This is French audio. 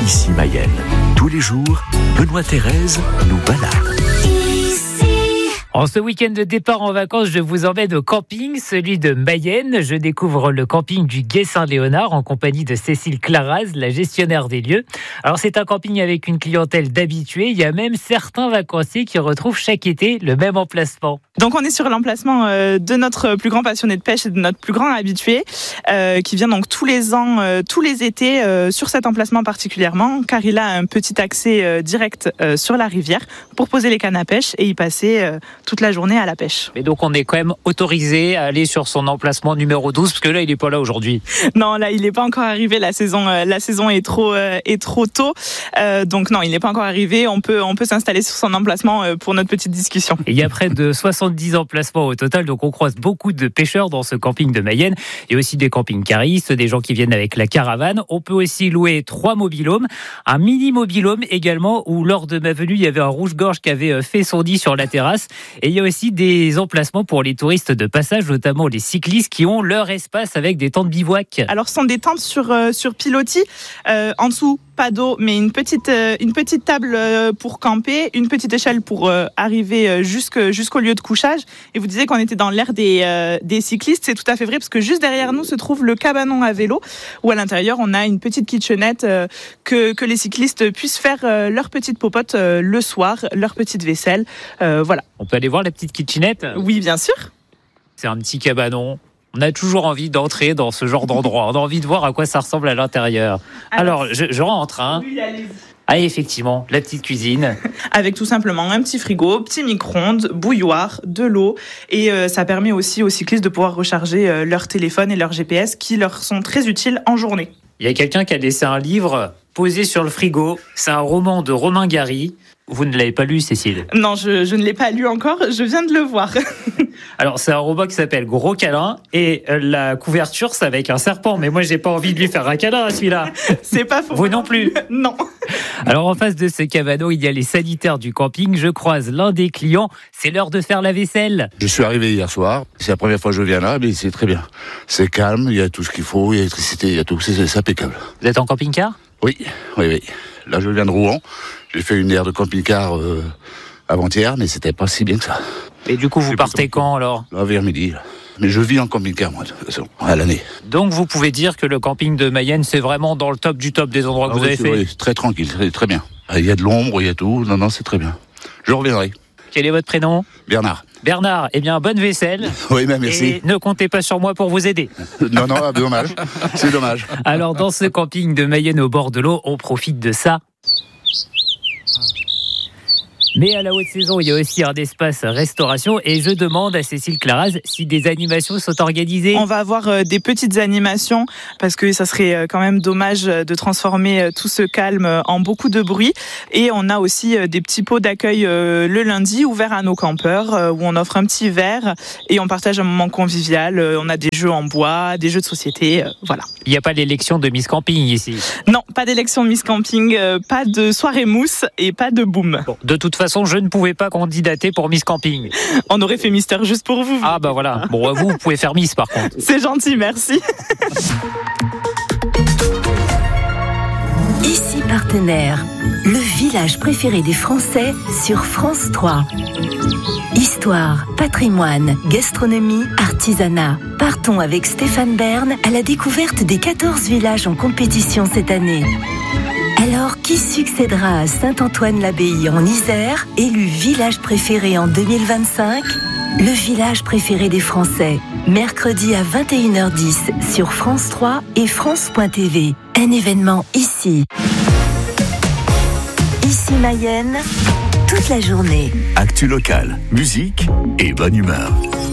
Ici Mayenne. Tous les jours, Benoît Thérèse nous balade. En ce week-end de départ en vacances, je vous emmène au camping, celui de Mayenne. Je découvre le camping du Gué Saint-Léonard en compagnie de Cécile Claraz, la gestionnaire des lieux. Alors c'est un camping avec une clientèle d'habitués. Il y a même certains vacanciers qui retrouvent chaque été le même emplacement. Donc on est sur l'emplacement de notre plus grand passionné de pêche et de notre plus grand habitué qui vient donc tous les ans, tous les étés sur cet emplacement particulièrement car il a un petit accès direct sur la rivière pour poser les cannes à pêche et y passer toute la journée à la pêche. Et donc on est quand même autorisé à aller sur son emplacement numéro 12 parce que là il n'est pas là aujourd'hui. Non, là il n'est pas encore arrivé, la saison est trop tôt. Donc non, il n'est pas encore arrivé, on peut s'installer sur son emplacement pour notre petite discussion. Et il y a près de 70 emplacements au total, donc on croise beaucoup de pêcheurs dans ce camping de Mayenne. Il y a aussi des camping-caristes, des gens qui viennent avec la caravane. On peut aussi louer 3 mobil-homes, un mini-mobil-home également où lors de ma venue il y avait un rouge-gorge qui avait fait son nid sur la terrasse. Et il y a aussi des emplacements pour les touristes de passage, notamment les cyclistes qui ont leur espace avec des tentes bivouac. Alors ce sont des tentes sur pilotis, en dessous pas d'eau, mais une petite table pour camper, une petite échelle pour arriver jusqu'au lieu de couchage. Et vous disiez qu'on était dans l'ère des cyclistes, c'est tout à fait vrai parce que juste derrière nous se trouve le cabanon à vélo où à l'intérieur on a une petite kitchenette que les cyclistes puissent faire leur petite popote le soir, leur petite vaisselle, voilà. On peut aller voir la petite kitchenette ? Oui, bien sûr. C'est un petit cabanon. On a toujours envie d'entrer dans ce genre d'endroit. On a envie de voir à quoi ça ressemble à l'intérieur. Alors je rentre. Oui, allez-y. Ah, effectivement, la petite cuisine. Avec tout simplement un petit frigo, petit micro-ondes, bouilloire, de l'eau. Et ça permet aussi aux cyclistes de pouvoir recharger leur téléphone et leur GPS qui leur sont très utiles en journée. Il y a quelqu'un qui a laissé un livre posé sur le frigo. C'est un roman de Romain Gary. Vous ne l'avez pas lu, Cécile ? Non, je ne l'ai pas lu encore, je viens de le voir. Alors, c'est un roman qui s'appelle Gros câlin et la couverture, c'est avec un serpent. Mais moi, j'ai pas envie de lui faire un câlin à celui-là. C'est pas faux. Vous non plus ? Non. Alors, en face de ce cabanon, il y a les sanitaires du camping. Je croise l'un des clients. C'est l'heure de faire la vaisselle. Je suis arrivé hier soir. C'est la première fois que je viens là, mais c'est très bien. C'est calme, il y a tout ce qu'il faut, il y a l'électricité, il y a tout. C'est impeccable. Vous êtes en camping-car ? Oui. Là, je viens de Rouen. J'ai fait une aire de camping-car avant-hier, mais c'était pas si bien que ça. Et du coup, vous partez quand alors ? Là, vers midi. Là. Mais je vis en camping-car, moi, de toute façon, à l'année. Donc, vous pouvez dire que le camping de Mayenne, c'est vraiment dans le top du top des endroits que vous avez fait ? Oui, très tranquille, très bien. Il y a de l'ombre, il y a tout. Non, c'est très bien. Je reviendrai. Quel est votre prénom ? Bernard. Bernard, eh bien, bonne vaisselle. Oui, mais merci. Et ne comptez pas sur moi pour vous aider. Non, dommage. C'est dommage. Alors, dans ce camping de Mayenne au bord de l'eau, on profite de ça. Mais à la haute saison, il y a aussi un espace restauration et je demande à Cécile Claraz si des animations sont organisées. On va avoir des petites animations parce que ça serait quand même dommage de transformer tout ce calme en beaucoup de bruit. Et on a aussi des petits pots d'accueil le lundi ouverts à nos campeurs où on offre un petit verre et on partage un moment convivial. On a des jeux en bois, des jeux de société, voilà. Il n'y a pas l'élection de Miss Camping ici ? Non, pas d'élection de Miss Camping, pas de soirée mousse et pas de boom. Bon, de toute façon, je ne pouvais pas candidater pour Miss Camping. On aurait fait Mister juste pour vous. Ah bah voilà. Bon, vous pouvez faire Miss par contre. C'est gentil, merci. Ici Partenaire, le village préféré des Français sur France 3. Histoire, patrimoine, gastronomie, artisanat. Partons avec Stéphane Bern à la découverte des 14 villages en compétition cette année. Alors, qui succédera à Saint-Antoine-l'Abbaye en Isère, élu village préféré en 2025 ? Le village préféré des Français. Mercredi à 21h10 sur France 3 et France.tv. Un événement ici. Ici Mayenne, toute la journée. Actu locale, musique et bonne humeur.